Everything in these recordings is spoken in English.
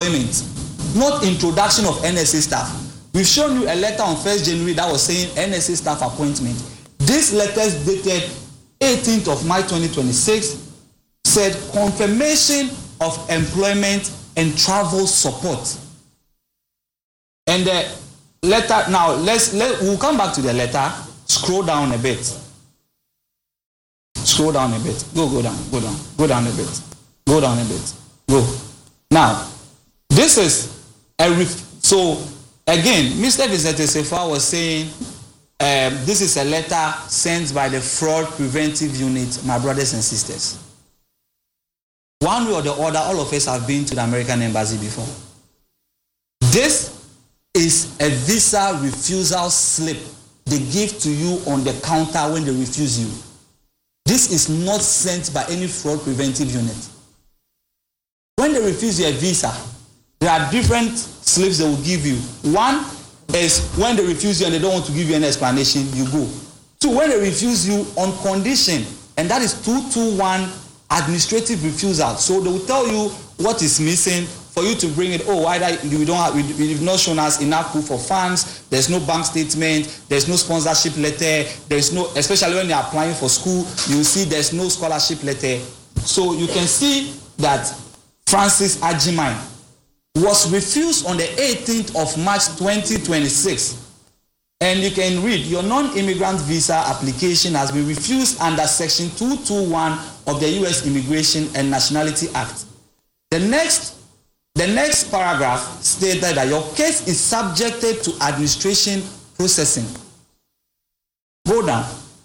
employment, not introduction of NSA staff. We've shown you a letter on 1st January that was saying NSA staff appointment. This letter is dated 18th of March 2026, said confirmation of employment and travel support. And the letter, now we'll come back to the letter. Scroll down a bit. Scroll down a bit. Go down a bit. Go down a bit. Go. Now, this is so again, Mr. Vicente Sefa was saying this is a letter sent by the Fraud Preventive Unit, my brothers and sisters. One way or the other, all of us have been to the American Embassy before. This is a visa refusal slip they give to you on the counter when they refuse you. This is not sent by any fraud preventive unit. When they refuse you a visa, there are different slips they will give you. One is when they refuse you and they don't want to give you any explanation, you go. Two, when they refuse you on condition, and that is 221 administrative refusal. So they will tell you what is missing for you to bring it. Oh, either you've not shown us enough proof of funds, there's no bank statement, there's no sponsorship letter, there's no, especially when you're applying for school, you see there's no scholarship letter. So you can see that Francis Agyeman was refused on the 18th of March 2026. And you can read, your non-immigrant visa application has been refused under Section 221 of the U.S. Immigration and Nationality Act. The next paragraph stated that your case is subjected to administration processing. Go down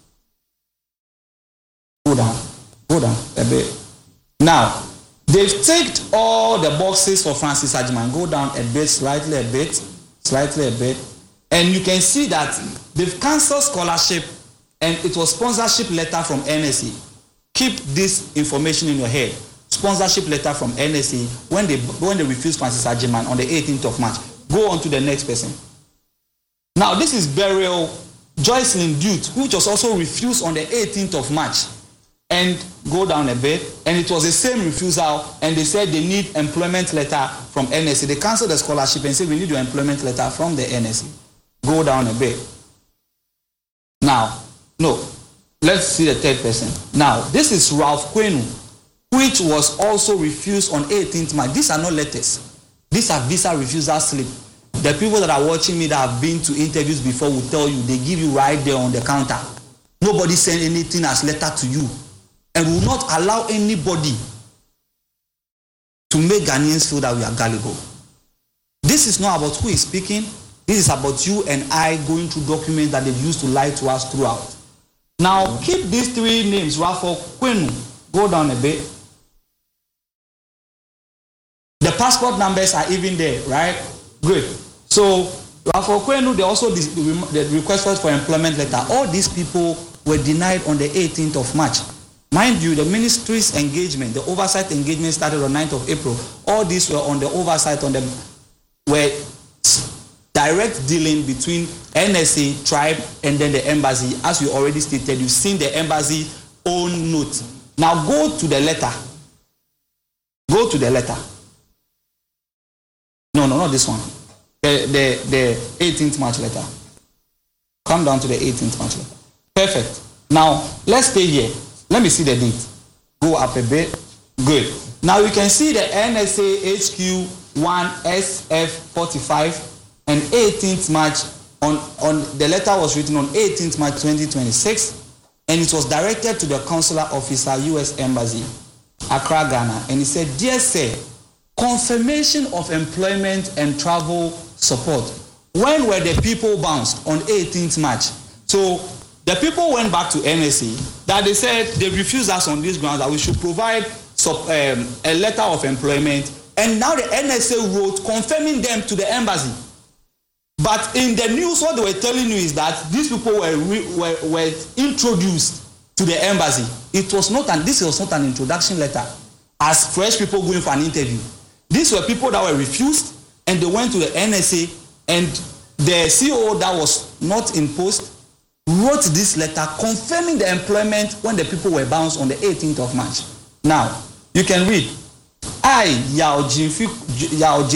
a bit. Now, they've ticked all the boxes for Francis Agyeman. Go down a bit, slightly a bit. And you can see that they've cancelled scholarship and it was sponsorship letter from NSA. Keep this information in your head. Sponsorship letter from NSA when they refused Francis Agyeman on the 18th of March. Go on to the next person. Now this is Burial Joycelyn Dutte, which was also refused on the 18th of March. And go down a bit, and it was the same refusal, and they said they need employment letter from NSA. They cancelled the scholarship and said we need your employment letter from the NSA. Go down a bit. Now, no, let's see the third person. Now, this is Ralph Kwenu, which was also refused on 18th March. These are not letters. These are visa refusal slip. The people that are watching me that have been to interviews before will tell you, they give you right there on the counter. Nobody send anything as letter to you, and will not allow anybody to make Ghanaians feel that we are gullible. This is not about who is speaking. This is about you and I going through documents that they've used to lie to us throughout. Now, keep these three names. Ralph Kwenu. Go down a bit. The passport numbers are even there, right? Great. So, Ralph Kwenu, they also the request for employment letter. All these people were denied on the 18th of March. Mind you, the ministry's engagement, the oversight engagement started on 9th of April. All these were on the oversight were direct dealing between NSA, tribe, and then the embassy. As we already stated, you've seen the embassy own note. Now go to the letter. Go to the letter. No, not this one. The 18th March letter. Come down to the 18th March letter. Perfect. Now, let's stay here. Let me see the date. Go up a bit. Good. Now you can see the NSA HQ 1 SF 45 and 18th March on the letter was written on 18th March 2026, and it was directed to the consular officer, U.S. Embassy, Accra, Ghana, and it said, "Dear Sir, confirmation of employment and travel support." When were the people bounced? On 18th March. So the people went back to NSA that they said they refused us on this ground that we should provide a letter of employment, and now the NSA wrote confirming them to the embassy. But in the news, what they were telling you is that these people were introduced to the embassy. This was not an introduction letter as fresh people going for an interview. These were people that were refused, and they went to the NSA, and the CEO that was not in post wrote this letter confirming the employment when the people were bounced on the 18th of March. Now, you can read, I, Yao